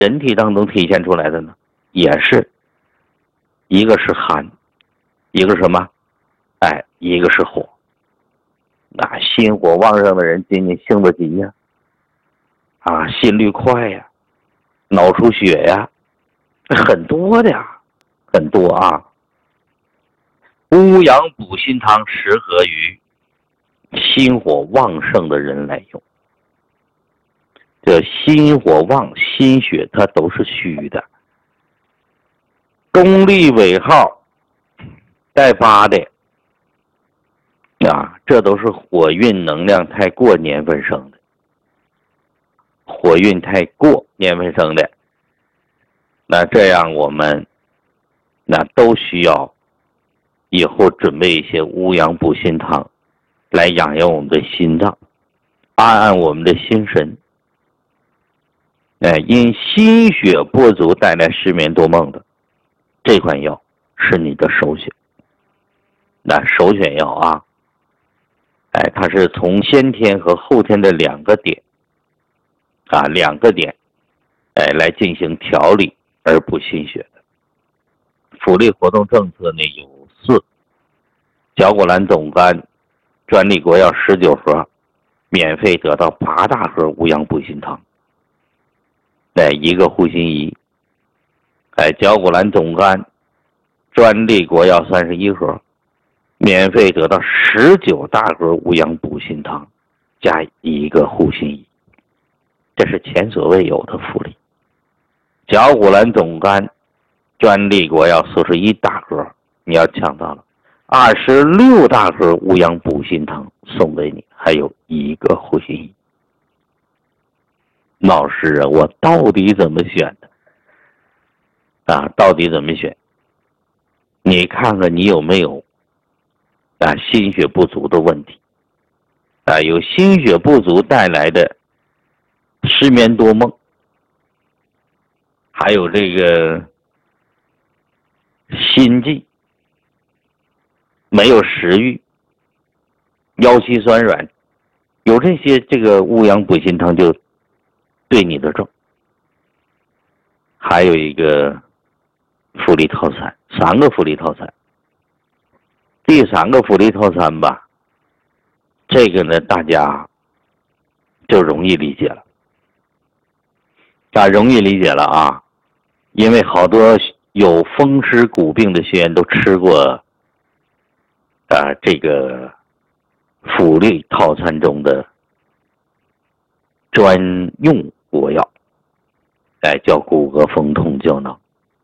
人体当中体现出来的呢，也是一个是寒，一个是什么？一个是火。那心火旺盛的人，仅仅性子急呀，心率快呀，脑出血呀，很多的呀，很多啊。乌阳补心汤适合于心火旺盛的人来用。这心火旺、心血它都是虚的，公历尾号带8的这都是火运能量太过年份生的，火运太过年份生的。那这样我们都需要以后准备一些乌阳补心汤来养养我们的心脏，安我们的心神。因心血不足带来失眠多梦的这款药是你的首选。首选药啊，它是从先天和后天的两个点来进行调理而补心血的。福利活动政策呢有4：绞股蓝总苷专利国药19盒，免费得到8大盒乌阳补心汤。1个护心仪，绞股蓝总苷专利国药31盒，免费得到19大盒乌阳补心汤加1个护心仪，这是前所未有的福利。绞股蓝总苷专利国药41大盒，你要抢到了26大盒乌阳补心汤送给你，还有1个护心仪。老师啊，我到底怎么选的？到底怎么选？你看看你有没有心血不足的问题？有心血不足带来的失眠多梦，还有这个心悸，没有食欲，腰膝酸软，有这些，这个乌阳补心汤就对你的症。还有一个福利套餐，3个福利套餐。第3个福利套餐吧，这个呢大家就容易理解了。容易理解了啊，因为好多有风湿骨病的学员都吃过这个福利套餐中的专用国药，叫骨骼风痛胶囊。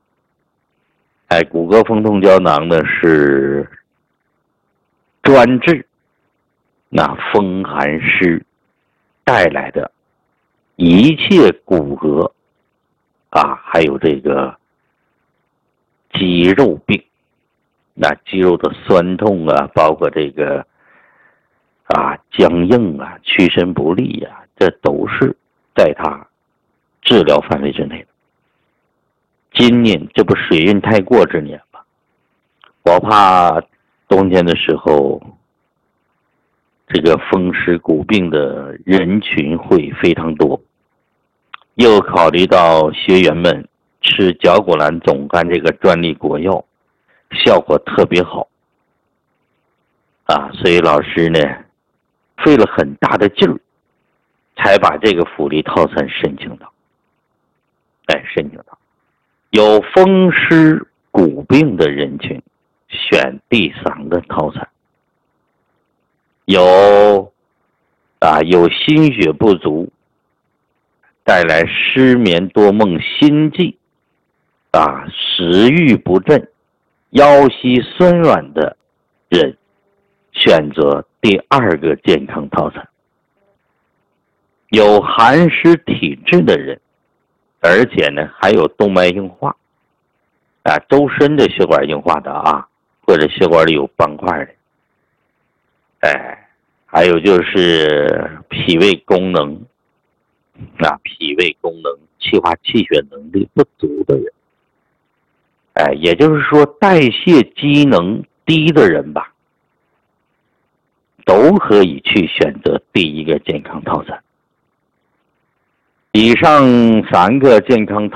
骨骼风痛胶囊呢是专治风寒湿带来的一切骨骼还有这个肌肉病，肌肉的酸痛包括这个僵硬屈伸不利这都是在它治疗范围之内的。今年这不水运太过之年吗？我怕冬天的时候这个风湿骨病的人群会非常多，又考虑到学员们吃绞股蓝总苷这个专利国药效果特别好所以老师呢费了很大的劲儿才把这个福利套餐申请到。有风湿骨病的人群选第3个套餐，有心血不足带来失眠多梦、心悸食欲不振、腰膝酸软的人选择第2个健康套餐。有寒湿体质的人，而且呢还有动脉硬化周身的血管硬化的或者血管里有斑块的，还有就是脾胃功能气化气血能力不足的人，也就是说代谢机能低的人吧，都可以去选择第1个健康套餐。 以上3个健康